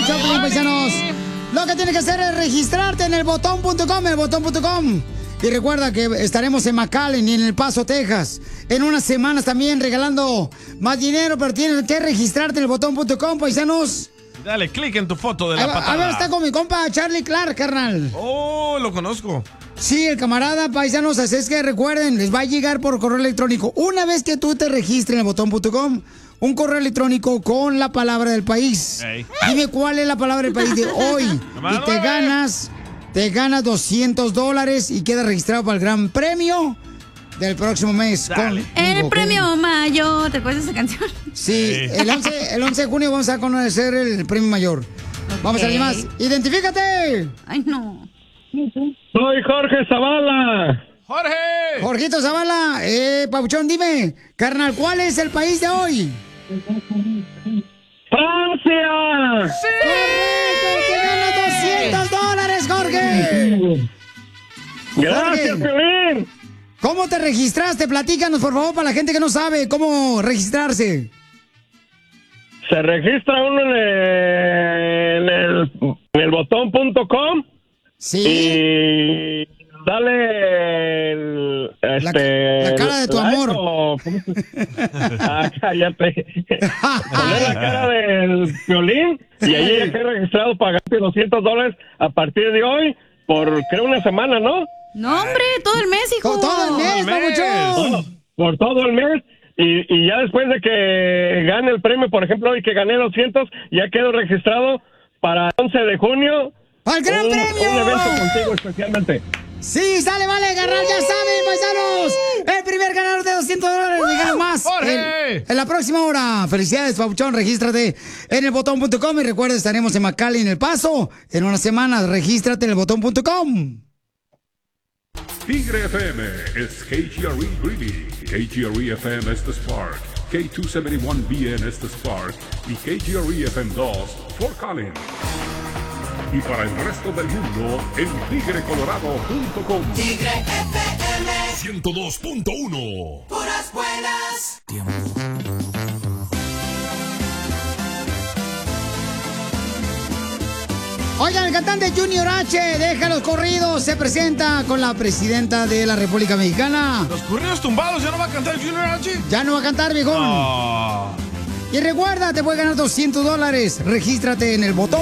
el show, paisanos. Lo que tienes que hacer es registrarte en elbotón.com, elbotón.com. Y recuerda que estaremos en McAllen y en El Paso, Texas. En unas semanas también regalando más dinero, pero tienes que registrarte en elbotón.com, paisanos. Dale clic en tu foto de la patada. A ver, está con mi compa Charlie Clark, carnal. Oh, lo conozco. Sí, el camarada, paisanos, así es que recuerden, les va a llegar por correo electrónico. Una vez que tú te registres en elbotón.com, un correo electrónico con la palabra del país. Hey. Dime cuál es la palabra del país de hoy. Y te ganas $200 y quedas registrado para el gran premio del próximo mes. El premio mayor. ¿Te acuerdas de esa canción? Sí, el 11 de junio vamos a conocer el premio mayor. Okay. Vamos a ver más. ¡Identifícate! Ay, no. Soy Jorge Zavala. ¡Jorge! Jorgito Zavala. Papuchón, dime, carnal, ¿cuál es el país de hoy? ¡Francia! ¡Sí! ¡Te ganas $200, Jorge! ¡Gracias, Piolín! ¿Cómo te registraste? Platícanos, por favor, para la gente que no sabe cómo registrarse. Se registra uno en el botón.com. Sí. Y dale la cara de tu amor. Cállate. Poner la cara del Piolín y ahí ya quedé registrado pagarte $200 a partir de hoy por, creo, una semana, ¿no? No, hombre, todo el mes, hijo. Todo el mes, papuchón. Por todo el mes. Y ya después de que gane el premio, por ejemplo, hoy que gané 200, ya quedo registrado para el 11 de junio. ¡Al gran premio! Un evento contigo especialmente. Sí, sale, vale, carnal, ya saben, paisanos. El primer ganador de $200 y gana más en la próxima hora. Felicidades, papuchón, regístrate en elbotón.com y recuerda, estaremos en McAllen, en El Paso, en unas semanas. Regístrate en elbotón.com. Tigre FM es KGRE Greeley, KGRE FM es The Spark, K271BN es The Spark y KGRE FM 2 Fort Collins. Y para el resto del mundo en tigrecolorado.com. Tigre FM 102.1. Puras buenas. Oigan, el cantante Junior H, deja los corridos, se presenta con la presidenta de la República Mexicana. ¿Los corridos tumbados ya no va a cantar Junior H? Ya no va a cantar, viejón. Y recuerda, te puedes ganar $200. Regístrate en el botón.